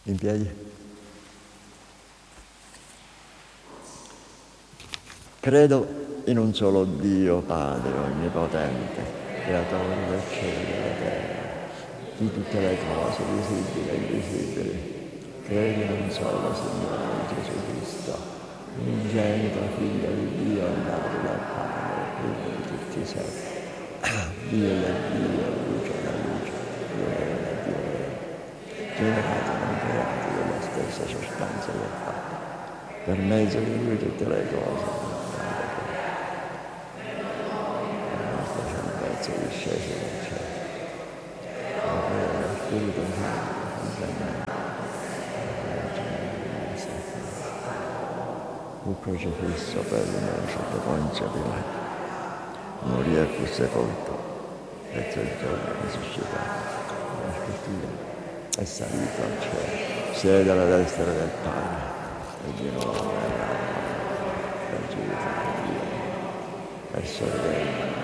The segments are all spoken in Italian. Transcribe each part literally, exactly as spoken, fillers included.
In piedi. Credo in un solo Dio, Padre onnipotente, creatore del cielo e della terra, di tutte le cose visibili e invisibili. Credo in un solo Signore Gesù Cristo, unigenito Figlio di Dio, nato dal Padre, prima di tutti i secoli, Dio del Dio, luce della luce, Dio del Dio vero, generato e non creato della stessa sostanza del Padre, per mezzo di Lui tutte le cose, disceso dal cielo, lo Spirito Santo, fu crocifisso per noi sotto Ponzio Pilato, morì e fu sepolto, terzo giorno risuscitato, la scrittura è salito al cielo, siede alla destra del Padre, e di nuovo verrà per giudicare Dio, per sorvegere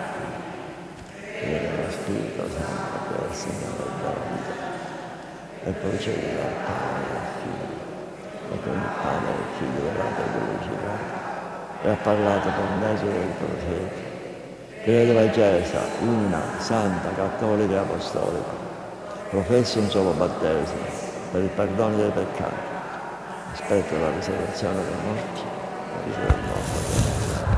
dello Spirito Santo che è il Signore della vita e procede dal Padre del Figlio e con il Padre del Figlio della glorificata e ha parlato per mezzo dei profeti. Credo la Chiesa, una, santa, cattolica e apostolica, professo un solo battesimo per il perdono dei peccati, aspetto la risurrezione dei morti e la vita del mondo.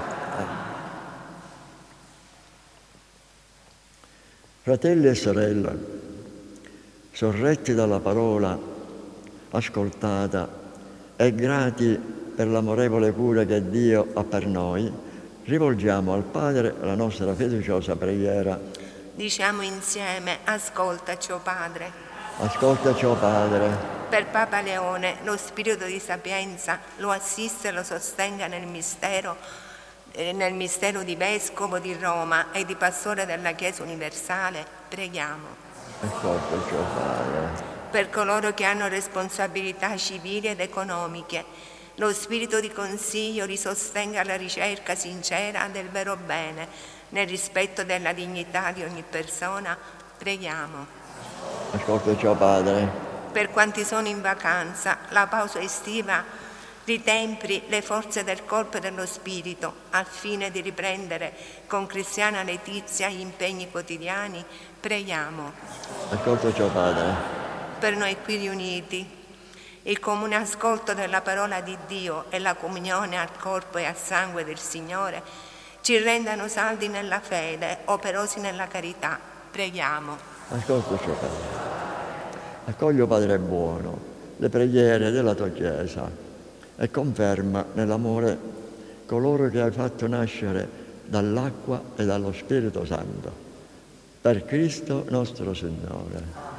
Fratelli e sorelle, sorretti dalla parola ascoltata e grati per l'amorevole cura che Dio ha per noi, rivolgiamo al Padre la nostra fiduciosa preghiera. Diciamo insieme: ascoltaci, o Padre. Ascoltaci, o Padre. Per Papa Leone, lo spirito di sapienza lo assista e lo sostenga nel mistero nel mistero di Vescovo di Roma e di Pastore della Chiesa Universale, preghiamo. Ascoltaci, o Padre. Per coloro che hanno responsabilità civili ed economiche, lo spirito di consiglio li sostenga alla ricerca sincera del vero bene, nel rispetto della dignità di ogni persona, preghiamo. Ascoltaci, o Padre. Per quanti sono in vacanza, la pausa estiva ritempri le forze del corpo e dello spirito al fine di riprendere con Cristiana Letizia gli impegni quotidiani, preghiamo. Ascoltaci, o Padre. Per noi qui riuniti, il comune ascolto della parola di Dio e la comunione al corpo e al sangue del Signore ci rendano saldi nella fede, operosi nella carità, preghiamo. Ascoltaci, o Padre. Accogli, o Padre buono, le preghiere della tua Chiesa e conferma nell'amore coloro che hai fatto nascere dall'acqua e dallo Spirito Santo. Per Cristo nostro Signore.